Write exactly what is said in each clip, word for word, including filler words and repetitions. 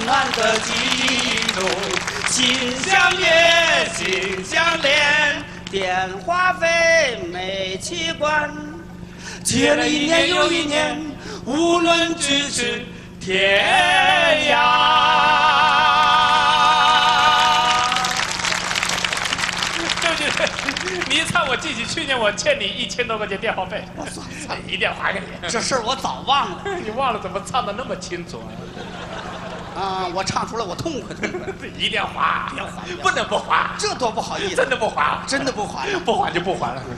暖的记忆中，心相约，心相连，电话费没期关，借了一年又一年，无论咫尺天涯。 你唱我记起去年我欠你一千多块钱电话费， 我算了算了， 一定还给你。 这事儿我早忘了。 你忘了怎么唱的那么清楚啊？啊，我唱出来我痛快痛快。 一定要还， 别还， 不能不还， 这多不好意思。 真的不还， 真的不还呀？ 不还就不还了。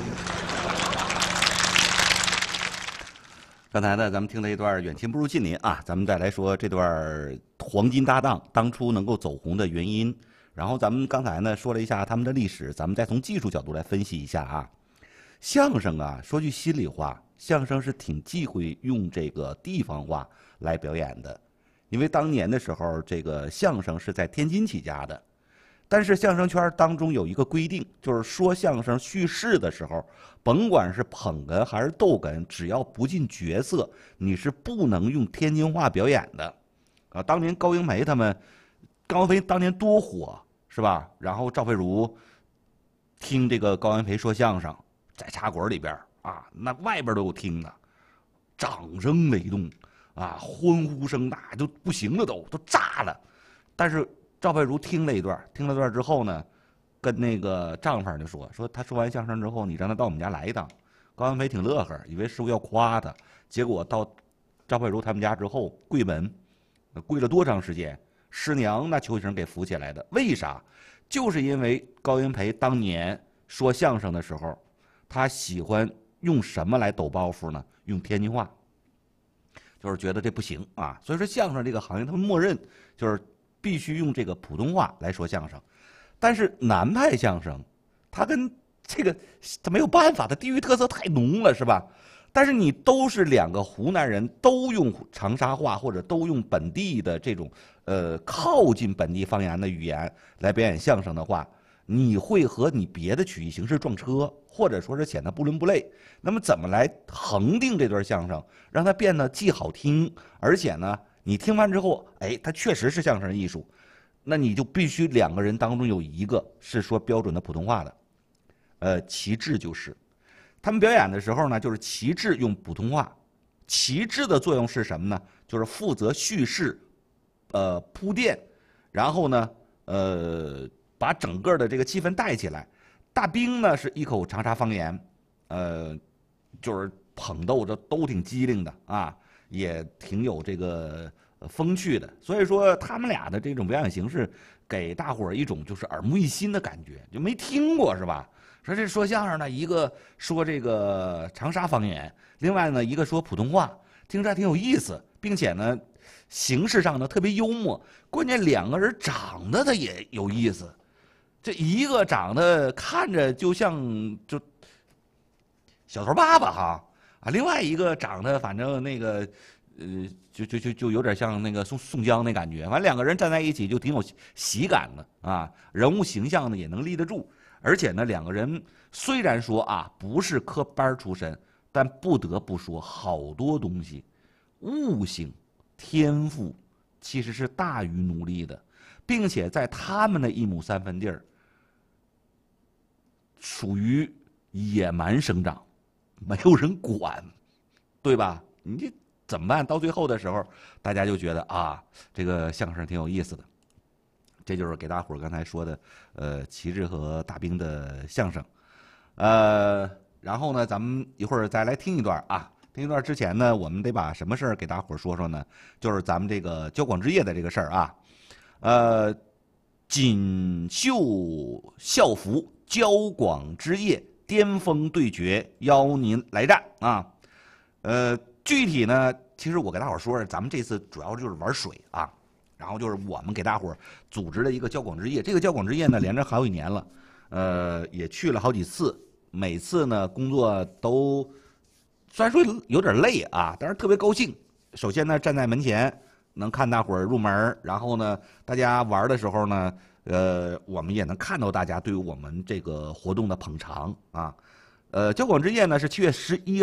刚才呢，咱们听了一段《远亲不如近邻》啊，咱们再来说这段黄金搭档当初能够走红的原因。然后咱们刚才呢说了一下他们的历史，咱们再从技术角度来分析一下啊。相声啊，说句心里话，相声是挺忌讳用这个地方话来表演的，因为当年的时候，这个相声是在天津起家的。但是相声圈当中有一个规定，就是说相声叙事的时候，甭管是捧哏还是逗哏，只要不进角色，你是不能用天津话表演的。啊，当年高英培他们，高英培当年多火，是吧？然后赵佩茹听这个高英培说相声，在茶馆里边啊，那外边都有听的，掌声雷动啊，欢呼声大都不行了都，都炸了。但是赵佩茹听了一段，听了段之后呢，跟那个丈夫就说说他说完相声之后，你让他到我们家来一趟。高英培挺乐呵，以为师傅要夸他，结果到赵佩茹他们家之后跪门，跪了多长时间？师娘那球形给扶起来的，为啥？就是因为高英培当年说相声的时候，他喜欢用什么来抖包袱呢？用天津话，就是觉得这不行啊。所以说相声这个行业，他们默认就是必须用这个普通话来说相声。但是南派相声，它跟这个它没有办法，它地域特色太浓了，是吧？但是你都是两个湖南人，都用长沙话或者都用本地的这种呃靠近本地方言的语言来表演相声的话，你会和你别的曲艺形式撞车，或者说是显得不伦不类。那么怎么来恒定这段相声，让它变得既好听，而且呢，你听完之后，哎，它确实是相声艺术，那你就必须两个人当中有一个是说标准的普通话的，呃，旗帜就是。他们表演的时候呢，就是旗帜用普通话，旗帜的作用是什么呢？就是负责叙事，呃铺垫，然后呢，呃把整个的这个气氛带起来。大兵呢是一口长沙方言，呃，就是捧逗着都挺机灵的啊，也挺有这个风趣的。所以说他们俩的这种表演形式，给大伙儿一种就是耳目一新的感觉，就没听过是吧？说这说相声呢，一个说这个长沙方言，另外呢一个说普通话，听着还挺有意思，并且呢形式上呢特别幽默，关键两个人长得他也有意思，这一个长得看着就像就小头爸爸哈啊，另外一个长得反正那个呃就就就就有点像那个宋宋江那感觉，反正两个人站在一起就挺有喜感的啊，人物形象呢也能立得住。而且呢，两个人虽然说啊不是科班出身，但不得不说好多东西，悟性、天赋其实是大于努力的，并且在他们的一亩三分地儿，属于野蛮生长，没有人管，对吧？你这怎么办？到最后的时候，大家就觉得啊，这个相声挺有意思的。这就是给大伙儿刚才说的，呃，旗帜和大兵的相声，呃，然后呢，咱们一会儿再来听一段啊。听一段之前呢，我们得把什么事儿给大伙儿说说呢？就是咱们这个交广之夜的这个事儿啊，呃，锦绣校服交广之夜巅峰对决，邀您来战啊。呃，具体呢，其实我给大伙儿说，咱们这次主要就是玩水啊。然后就是我们给大伙儿组织了一个交广之夜，这个交广之夜呢，连着好几年了，呃，也去了好几次，每次呢工作都虽然说有点累啊，但是特别高兴。首先呢，站在门前能看大伙儿入门，然后呢，大家玩的时候呢，呃，我们也能看到大家对于我们这个活动的捧场啊。呃，交广之夜呢是七月十一